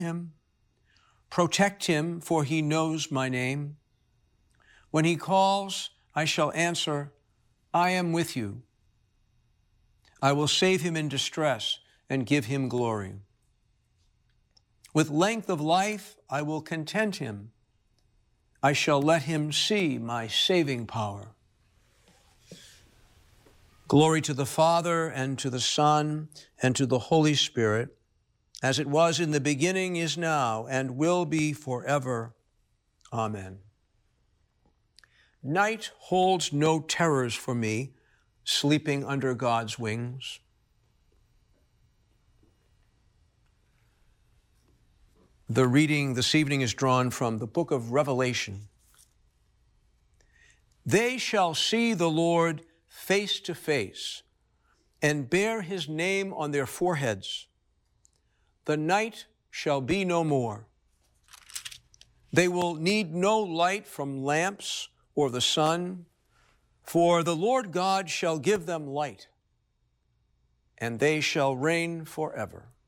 him. Protect him, for he knows my name. When he calls, I shall answer, I am with you. I will save him in distress and give him glory. With length of life, I will content him. I shall let him see my saving power. Glory to the Father, and to the Son, and to the Holy Spirit, as it was in the beginning, is now, and will be forever. Amen. Night holds no terrors for me, sleeping under God's wings. The reading this evening is drawn from the book of Revelation. They shall see the Lord face to face, and bear his name on their foreheads. The night shall be no more. They will need no light from lamps or the sun, for the Lord God shall give them light, and they shall reign forever.